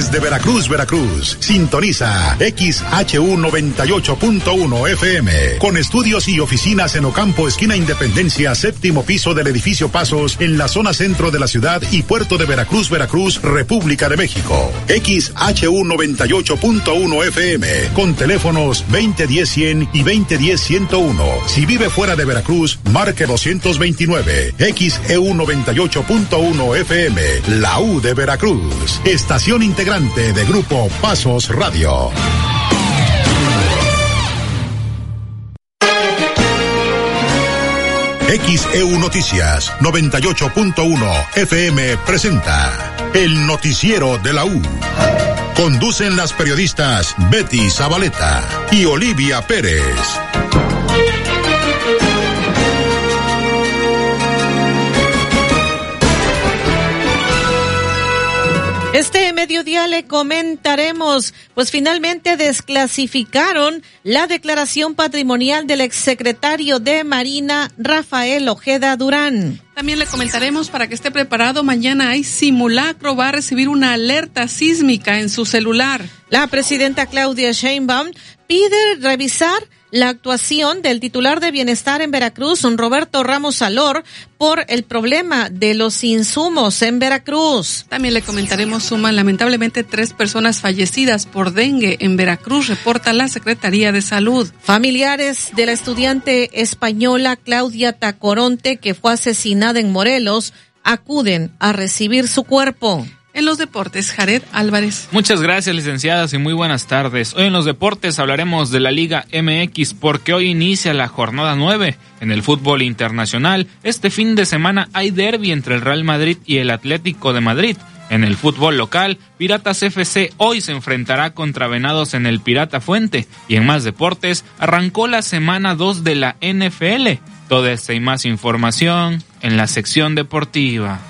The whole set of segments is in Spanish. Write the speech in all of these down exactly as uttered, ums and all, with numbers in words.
Desde Veracruz, Veracruz, sintoniza X H U noventa y ocho punto uno F M, con estudios y oficinas en Ocampo, esquina Independencia, séptimo piso del edificio Pasos, en la zona centro de la ciudad y puerto de Veracruz, Veracruz, República de México. X H U noventa y ocho punto uno F M, con teléfonos veinte diez cien y veinte diez ciento uno. Si vive fuera de Veracruz, marque doscientos veintinueve. X E U noventa y ocho punto uno F M, la U de Veracruz. Estación integrante de Grupo Pasos Radio. X E U Noticias noventa y ocho punto uno F M presenta el noticiero de la U. Conducen las periodistas Betty Zabaleta y Olivia Pérez. Este mediodía le comentaremos, pues finalmente desclasificaron la declaración patrimonial del exsecretario de Marina, Rafael Ojeda Durán. También le comentaremos, para que esté preparado, mañana hay simulacro, va a recibir una alerta sísmica en su celular. La presidenta Claudia Sheinbaum pide revisar la actuación del titular de Bienestar en Veracruz, Roberto Ramos Salor, por el problema de los insumos en Veracruz. También le comentaremos, suman lamentablemente tres personas fallecidas por dengue en Veracruz, reporta la Secretaría de Salud. Familiares de la estudiante española Claudia Tacoronte, que fue asesinada en Morelos, acuden a recibir su cuerpo. En los deportes, Jared Álvarez. Muchas gracias, licenciadas, y muy buenas tardes. Hoy en los deportes hablaremos de la Liga M X, porque hoy inicia la jornada nueve. En el fútbol internacional, este fin de semana hay derbi entre el Real Madrid y el Atlético de Madrid. En el fútbol local, Piratas F C hoy se enfrentará contra Venados en el Pirata Fuente. Y en más deportes, arrancó la semana dos de la N F L. Toda esta y más información en la sección deportiva.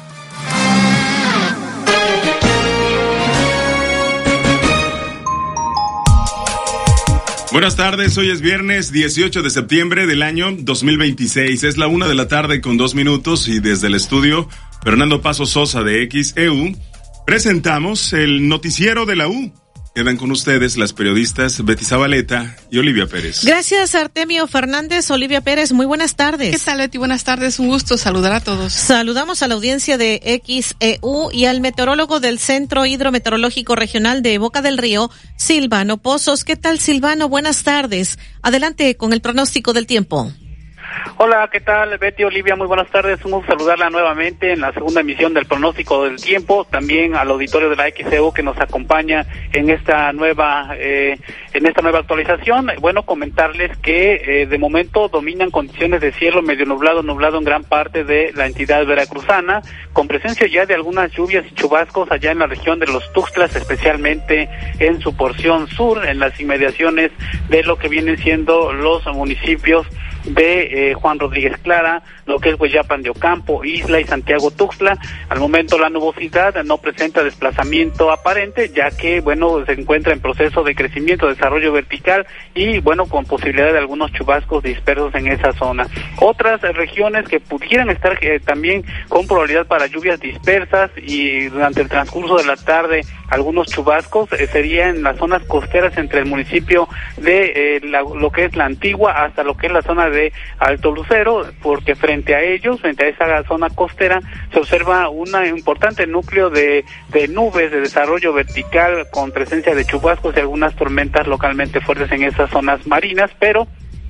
Buenas tardes, hoy es viernes dieciocho de septiembre del año dos mil veintiséis. Es la una de la tarde con dos minutos y desde el estudio Fernando Paso Sosa de X E U presentamos el noticiero de la U. Quedan con ustedes las periodistas Betty Zabaleta y Olivia Pérez. Gracias, Artemio Fernández. Olivia Pérez, muy buenas tardes. ¿Qué tal, Betty? Buenas tardes, un gusto saludar a todos. Saludamos a la audiencia de X E U y al meteorólogo del Centro Hidrometeorológico Regional de Boca del Río, Silvano Pozos. ¿Qué tal, Silvano? Buenas tardes. Adelante con el pronóstico del tiempo. Hola, ¿qué tal, Betty, Olivia? Muy buenas tardes. Un gusto saludarla nuevamente en la segunda emisión del pronóstico del tiempo. También al auditorio de la X E U que nos acompaña en esta nueva eh, en esta nueva actualización. Bueno, comentarles que eh, de momento dominan condiciones de cielo medio nublado, nublado en gran parte de la entidad veracruzana, con presencia ya de algunas lluvias y chubascos allá en la región de los Tuxtlas, especialmente en su porción sur, en las inmediaciones de lo que vienen siendo los municipios de eh, Juan Rodríguez Clara, lo que es Hueyapan de Ocampo, Isla y Santiago Tuxtla. Al momento la nubosidad no presenta desplazamiento aparente, ya que, bueno, se encuentra en proceso de crecimiento, desarrollo vertical y, bueno, con posibilidad de algunos chubascos dispersos en esa zona. Otras eh, regiones que pudieran estar eh, también con probabilidad para lluvias dispersas y durante el transcurso de la tarde algunos chubascos eh, serían en las zonas costeras entre el municipio de eh, la, lo que es la Antigua hasta lo que es la zona de Alto Lucero, porque frente a ellos, frente a esa zona costera, se observa un importante núcleo de, de nubes de desarrollo vertical con presencia de chubascos y algunas tormentas localmente fuertes en esas zonas marinas, pero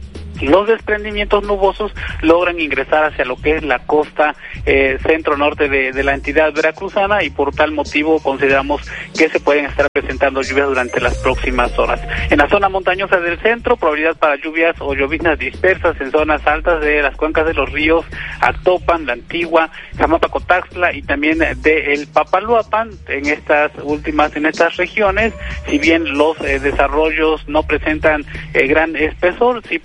los desprendimientos nubosos logran ingresar hacia lo que es la costa eh, centro-norte de, de la entidad veracruzana y por tal motivo consideramos que se pueden estar presentando lluvias durante las próximas horas. En la zona montañosa del centro, probabilidad para lluvias o lloviznas dispersas en zonas altas de las cuencas de los ríos Actopan, La Antigua, Jamapacotaxtla y también de el Papaloapan. En estas últimas, en estas regiones, si bien los eh, desarrollos no presentan eh, gran espesor, sí pueden estar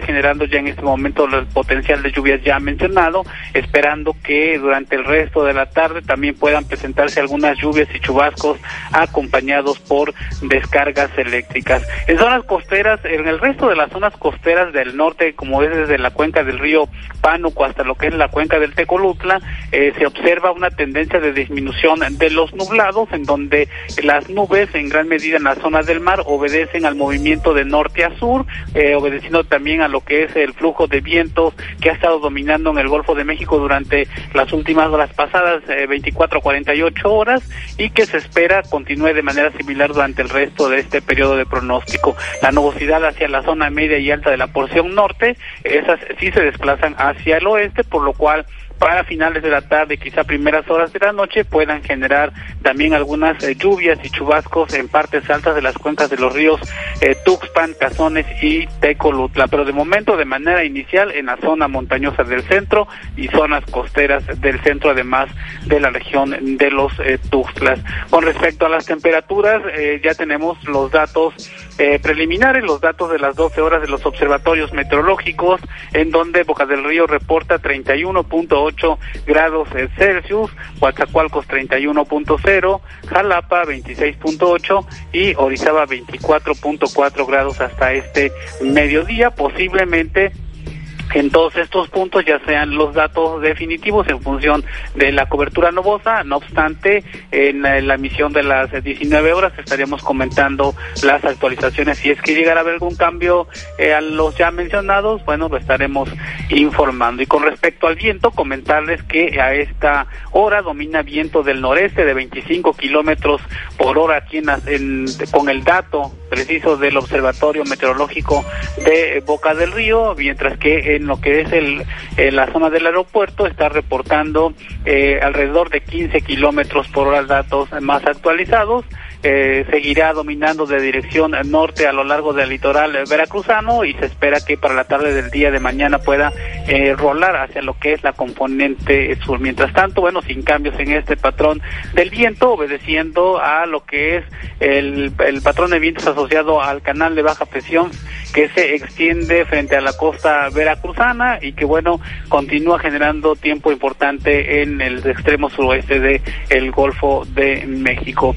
generando ya en este momento el potencial de lluvias ya mencionado, esperando que durante el resto de la tarde también puedan presentarse algunas lluvias y chubascos acompañados por descargas eléctricas. En zonas costeras, en el resto de las zonas costeras del norte, como es desde la cuenca del río Pánuco hasta lo que es la cuenca del Tecolutla, eh, se observa una tendencia de disminución de los nublados, en donde las nubes en gran medida en la zona del mar obedecen al movimiento de norte a sur, eh, obedeciendo también a lo que es el flujo de vientos que ha estado dominando en el Golfo de México durante las últimas horas pasadas, eh, veinticuatro a cuarenta y ocho horas, y que se espera continúe de manera similar durante el resto de este periodo de pronóstico. La nubosidad hacia la zona media y alta de la porción norte, esas sí se desplazan hacia el oeste, por lo cual para finales de la tarde, quizá primeras horas de la noche, puedan generar también algunas eh, lluvias y chubascos en partes altas de las cuencas de los ríos eh, Tuxpan, Cazones y Tecolutla, pero de momento de manera inicial en la zona montañosa del centro y zonas costeras del centro, además de la región de los eh, Tuxtlas. Con respecto a las temperaturas, eh, ya tenemos los datos eh, preliminares, los datos de las doce horas de los observatorios meteorológicos, en donde Boca del Río reporta treinta y uno punto ocho grados Celsius, Coatzacoalcos treinta y uno punto cero, Jalapa veintiséis punto ocho y Orizaba veinticuatro punto cuatro grados hasta este mediodía. Posiblemente en todos estos puntos ya sean los datos definitivos en función de la cobertura nubosa. No obstante, en la emisión de las diecinueve horas estaríamos comentando las actualizaciones. Si es que llegara a haber algún cambio eh, a los ya mencionados, bueno, lo estaremos informando. Y con respecto al viento, comentarles que a esta hora domina viento del noreste de veinticinco kilómetros por hora aquí en, en, con el dato preciso del Observatorio Meteorológico de Boca del Río, mientras que en lo que es el eh, la zona del aeropuerto está reportando eh, alrededor de quince kilómetros por hora, datos más actualizados. Eh, seguirá dominando de dirección norte a lo largo del litoral veracruzano y se espera que para la tarde del día de mañana pueda eh, rolar hacia lo que es la componente sur. Mientras tanto, bueno, sin cambios en este patrón del viento, obedeciendo a lo que es el, el patrón de vientos asociado al canal de baja presión que se extiende frente a la costa veracruzana y que, bueno, continúa generando tiempo importante en el extremo suroeste de el Golfo de México.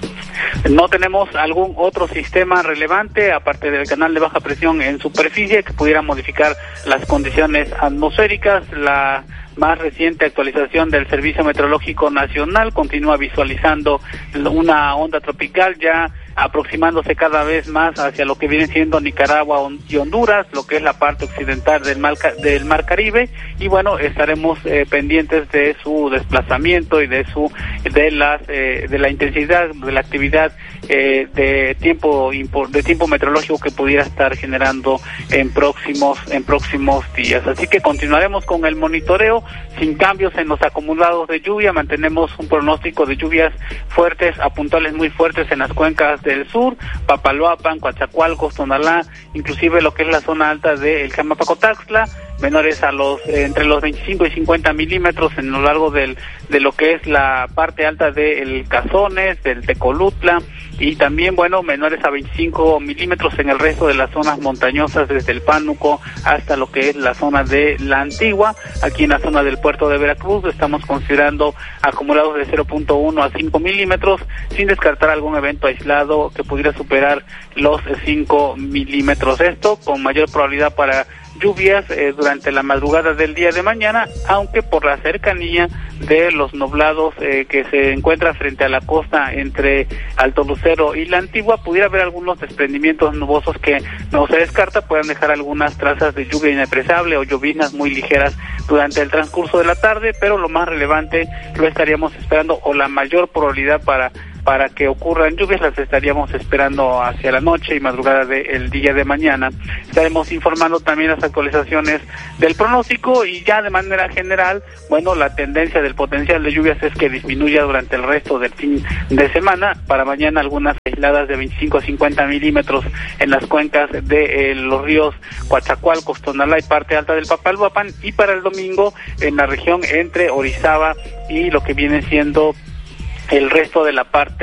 No tenemos algún otro sistema relevante, aparte del canal de baja presión en superficie, que pudiera modificar las condiciones atmosféricas. La más reciente actualización del Servicio Meteorológico Nacional continúa visualizando una onda tropical ya aproximándose cada vez más hacia lo que viene siendo Nicaragua y Honduras, lo que es la parte occidental del mar, del mar Caribe, y bueno, estaremos eh, pendientes de su desplazamiento y de su de las eh, de la intensidad de la actividad eh, de tiempo de tiempo meteorológico que pudiera estar generando en próximos en próximos días. Así que continuaremos con el monitoreo sin cambios en los acumulados de lluvia. Mantenemos un pronóstico de lluvias fuertes a puntuales muy fuertes en las cuencas del sur, Papaloapan, Coatzacoalcos, Tonalá, inclusive lo que es la zona alta del Jamapacotaxtla, menores a los eh, entre los veinticinco y cincuenta milímetros en lo largo del de lo que es la parte alta del Cazones, del Tecolutla, y también, bueno, menores a veinticinco milímetros en el resto de las zonas montañosas desde el Pánuco hasta lo que es la zona de la Antigua. Aquí en la zona del puerto de Veracruz estamos considerando acumulados de cero punto uno a cinco milímetros, sin descartar algún evento aislado que pudiera superar los cinco milímetros. Esto con mayor probabilidad para lluvias eh, durante la madrugada del día de mañana, aunque por la cercanía de los nublados eh, que se encuentran frente a la costa entre Alto Lucero y la Antigua, pudiera haber algunos desprendimientos nubosos que no se descarta, puedan dejar algunas trazas de lluvia inapreciable o lloviznas muy ligeras durante el transcurso de la tarde, pero lo más relevante lo estaríamos esperando, o la mayor probabilidad para para que ocurran lluvias las estaríamos esperando hacia la noche y madrugada del día de mañana. Estaremos informando también las actualizaciones del pronóstico y ya de manera general, bueno, la tendencia del potencial de lluvias es que disminuya durante el resto del fin de semana. Para mañana algunas aisladas de veinticinco a cincuenta milímetros en las cuencas de eh, los ríos Coatzacoalcos, Tonalá y parte alta del Papaloapan, y para el domingo en la región entre Orizaba y lo que viene siendo el resto de la parte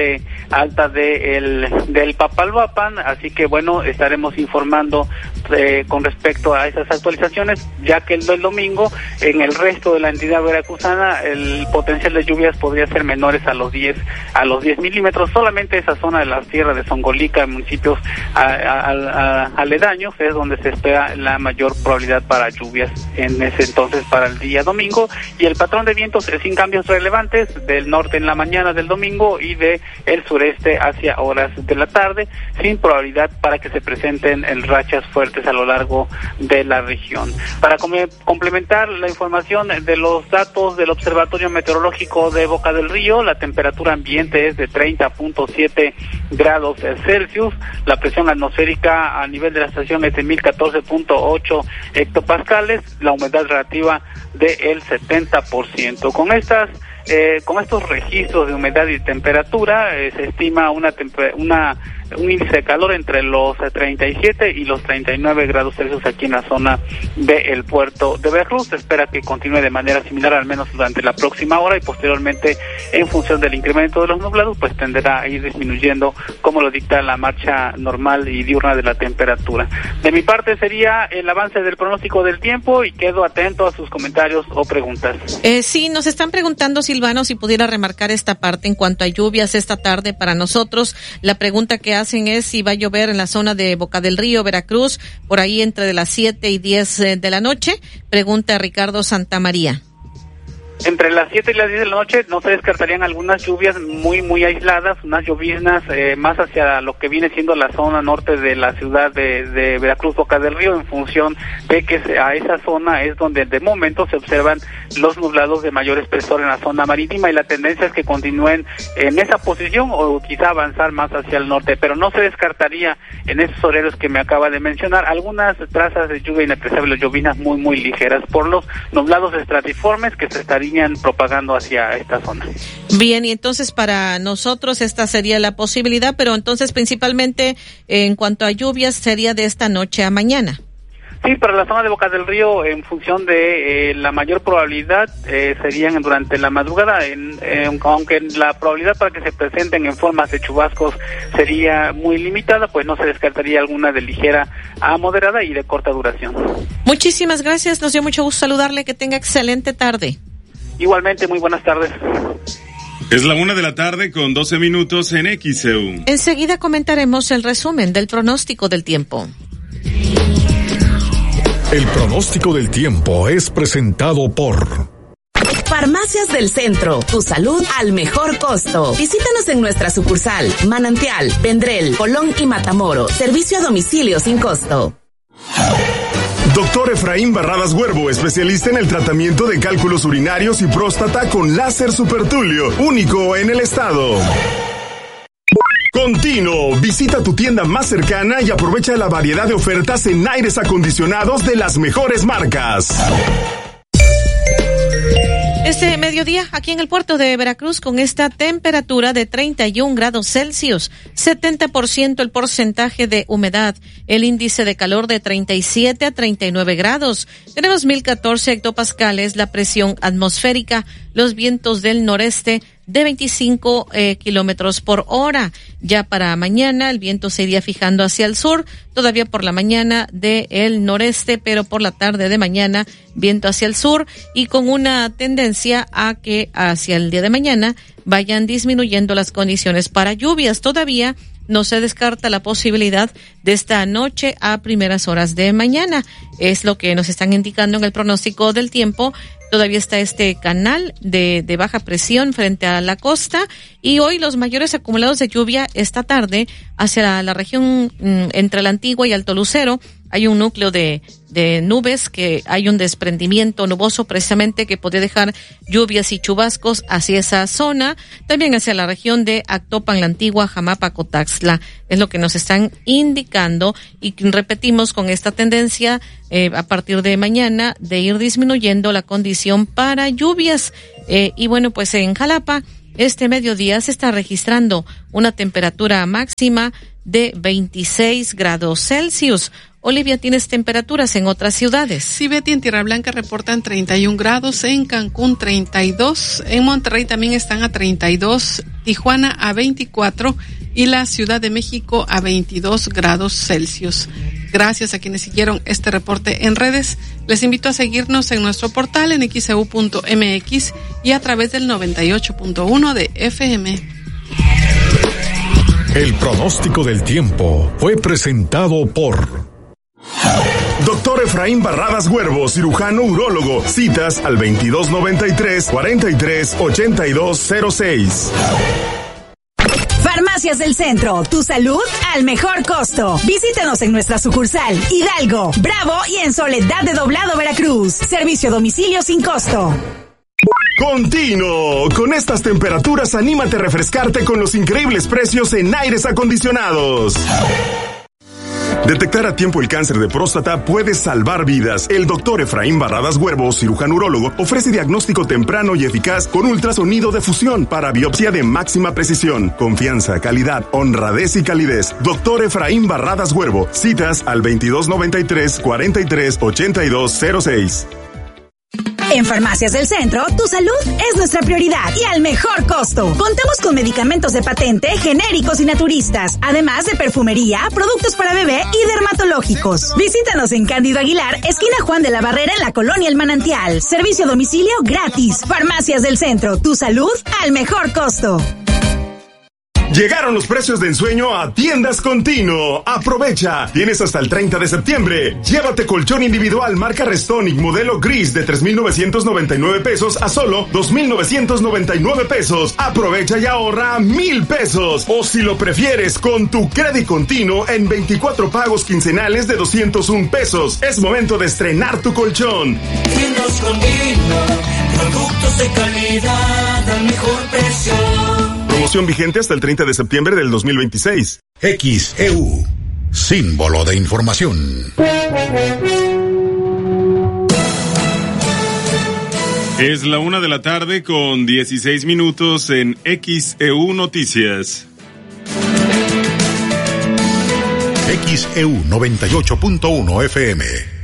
alta de el, del Papaloapan, así que bueno, estaremos informando eh, con respecto a esas actualizaciones, ya que el del domingo en el resto de la entidad veracruzana el potencial de lluvias podría ser menores a los diez a los diez milímetros. Solamente esa zona de la sierra de Songolica, municipios a, a, a, aledaños, es donde se espera la mayor probabilidad para lluvias en ese entonces para el día domingo, y el patrón de vientos es sin cambios relevantes, del norte en la mañana del domingo y de el sureste hacia horas de la tarde, sin probabilidad para que se presenten en rachas fuertes a lo largo de la región. Para com- complementar la información de los datos del Observatorio Meteorológico de Boca del Río, la temperatura ambiente es de treinta punto siete grados Celsius, la presión atmosférica a nivel de la estación es de mil catorce punto ocho hectopascales, la humedad relativa del setenta por ciento. Con estas Eh, con estos registros de humedad y temperatura, eh, se estima una, temper- una un índice de calor entre los treinta y siete y los treinta y nueve grados Celsius aquí en la zona del puerto de Veracruz. Se espera que continúe de manera similar al menos durante la próxima hora, y posteriormente, en función del incremento de los nublados, pues tenderá a ir disminuyendo, como lo dicta la marcha normal y diurna de la temperatura. De mi parte sería el avance del pronóstico del tiempo, y quedo atento a sus comentarios o preguntas. Eh, sí, nos están preguntando, Silvano, si pudiera remarcar esta parte en cuanto a lluvias esta tarde para nosotros. La pregunta que hacen es si va a llover en la zona de Boca del Río, Veracruz, por ahí entre las siete y diez de la noche. Pregunta Ricardo Santamaría. Entre las siete y las diez de la noche no se descartarían algunas lluvias muy muy aisladas, unas lloviznas eh, más hacia lo que viene siendo la zona norte de la ciudad de, de Veracruz, Boca del Río, en función de que a esa zona es donde de momento se observan los nublados de mayor espesor en la zona marítima, y la tendencia es que continúen en esa posición o quizá avanzar más hacia el norte, pero no se descartaría en esos horarios que me acaba de mencionar algunas trazas de lluvia inapreciables, lloviznas muy muy ligeras por los nublados estratiformes que se estarían propagando hacia esta zona. Bien, y entonces para nosotros esta sería la posibilidad, pero entonces principalmente en cuanto a lluvias sería de esta noche a mañana. Sí, para la zona de Boca del Río, en función de eh, la mayor probabilidad, eh, serían durante la madrugada, en, eh, aunque la probabilidad para que se presenten en formas de chubascos sería muy limitada, pues no se descartaría alguna de ligera a moderada y de corta duración. Muchísimas gracias, nos dio mucho gusto saludarle, que tenga excelente tarde. Igualmente, muy buenas tardes. Es la una de la tarde con doce minutos en X E U. Enseguida comentaremos el resumen del pronóstico del tiempo. El pronóstico del tiempo es presentado por Farmacias del Centro, tu salud al mejor costo. Visítanos en nuestra sucursal, Manantial, Vendrell, Colón y Matamoros. Servicio a domicilio sin costo. Doctor Efraín Barradas Huervo, especialista en el tratamiento de cálculos urinarios y próstata con láser supertulio, único en el estado. Continuo, visita tu tienda más cercana y aprovecha la variedad de ofertas en aires acondicionados de las mejores marcas. Este mediodía, aquí en el puerto de Veracruz, con esta temperatura de treinta y un grados Celsius, setenta por ciento el porcentaje de humedad, el índice de calor de treinta y siete a treinta y nueve grados, tenemos mil catorce hectopascales, la presión atmosférica, los vientos del noreste de veinticinco eh, kilómetros por hora. Ya para mañana el viento se iría fijando hacia el sur, todavía por la mañana del noreste, pero por la tarde de mañana viento hacia el sur, y con una tendencia a que hacia el día de mañana vayan disminuyendo las condiciones para lluvias. Todavía no se descarta la posibilidad de esta noche a primeras horas de mañana. Es lo que nos están indicando en el pronóstico del tiempo. Todavía está este canal de, de baja presión frente a la costa, y hoy los mayores acumulados de lluvia esta tarde hacia la, la región mm, entre la Antigua y Alto Lucero. Hay un núcleo de, de nubes, que hay un desprendimiento nuboso precisamente que podría dejar lluvias y chubascos hacia esa zona, también hacia la región de Actopan, la Antigua, Jamapa, Cotaxtla. Es lo que nos están indicando, y repetimos con esta tendencia eh, a partir de mañana de ir disminuyendo la condición para lluvias. Eh, y bueno, pues en Jalapa este mediodía se está registrando una temperatura máxima de veintiséis grados Celsius. Olivia, ¿tienes temperaturas en otras ciudades? Sí, Betty, en Tierra Blanca reportan treinta y un grados, en Cancún treinta y dos, en Monterrey también están a treinta y dos, Tijuana a veinticuatro y la Ciudad de México a veintidós grados Celsius. Gracias a quienes siguieron este reporte en redes. Les invito a seguirnos en nuestro portal en x e u punto m x y a través del noventa y ocho punto uno de F M. El pronóstico del tiempo fue presentado por Doctor Efraín Barradas Huervo, cirujano urólogo. Citas al veintidós noventa y tres, cuarenta y tres, ochenta y dos cero seis. Farmacias del Centro, tu salud al mejor costo. Visítanos en nuestra sucursal Hidalgo, Bravo y en Soledad de Doblado, Veracruz. Servicio a domicilio sin costo. Continuo. Con estas temperaturas, anímate a refrescarte con los increíbles precios en aires acondicionados. Detectar a tiempo el cáncer de próstata puede salvar vidas. El doctor Efraín Barradas Huervo, cirujano urólogo, ofrece diagnóstico temprano y eficaz con ultrasonido de fusión para biopsia de máxima precisión. Confianza, calidad, honradez y calidez. Doctor Efraín Barradas Huervo. Citas al veintidós noventa y tres, cuarenta y tres, ochenta y dos cero seis. En Farmacias del Centro, tu salud es nuestra prioridad y al mejor costo. Contamos con medicamentos de patente, genéricos y naturistas, además de perfumería, productos para bebé y dermatológicos. Visítanos en Cándido Aguilar, esquina Juan de la Barrera, en la colonia El Manantial. Servicio a domicilio gratis. Farmacias del Centro, tu salud al mejor costo. Llegaron los precios de ensueño a Tiendas Continuo. Aprovecha. Tienes hasta el treinta de septiembre. Llévate colchón individual marca Restonic modelo gris de tres mil novecientos noventa y nueve pesos a solo dos mil novecientos noventa y nueve pesos. Aprovecha y ahorra mil pesos. O si lo prefieres, con tu crédito continuo en veinticuatro pagos quincenales de doscientos un pesos. Es momento de estrenar tu colchón. Tiendas Continuo. Productos de calidad al mejor precio. Promoción vigente hasta el treinta de septiembre del dos mil veintiséis. X E U, símbolo de información. Es la una de la tarde con dieciséis minutos en X E U Noticias. X E U noventa y ocho punto uno F M.